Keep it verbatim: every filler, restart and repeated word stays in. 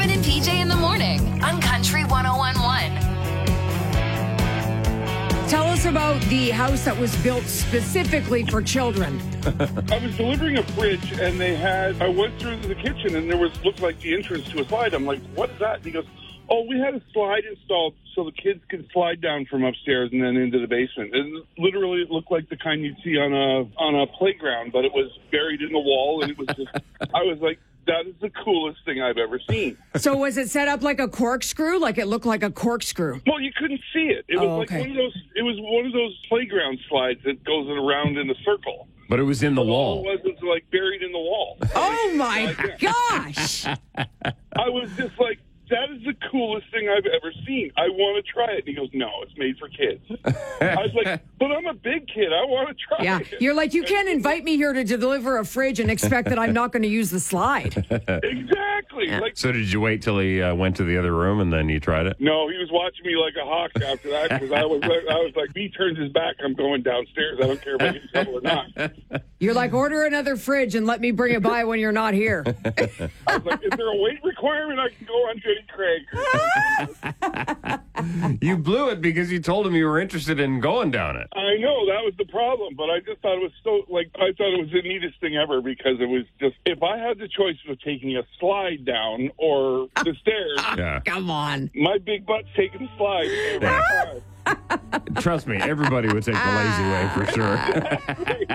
Kevin and P J in the morning on Country one oh one point one. Tell us about the house that was built specifically for children. I was delivering a fridge, and they had, I went through the kitchen, and there was, looked like the entrance to a slide. I'm like, what is that? And he goes, oh, we had a slide installed so the kids could slide down from upstairs and then into the basement. And literally, it looked like the kind you'd see on a on a playground, but it was buried in the wall, and it was just, I was like, that is the coolest thing I've ever seen. So was it set up like a corkscrew? Like it looked like a corkscrew? Well, you couldn't see it. It was Oh, okay. like one of those. It was one of those playground slides that goes around in a circle. But it was in the All wall. it was was like buried in the wall. Oh my gosh! I was just like, that is the coolest thing I've ever seen. I want to try it. And he goes, no, it's made for kids. I was like, but I'm a big kid. I want to try Yeah, it. you're like, you can't invite me here to deliver a fridge and expect that I'm not going to use the slide. Exactly. Like, So did you wait till he uh, went to the other room and then you tried it? no, he was watching me like a hawk after that because I was, I was like, if he turns his back, I'm going downstairs. I don't care if I get in trouble or not. You're like, order another fridge and let me bring it by when you're not here. I was like, is there a weight requirement? I can go on Jenny Craig. You blew it because you told him you were interested in going down it. I know that was the problem, but I just thought it was so like I thought it was the neatest thing ever because it was just if I had the choice of taking a slide down or the stairs, Yeah. Come on. my big butt's taking the slide every time. Trust me, everybody would take the lazy way for sure.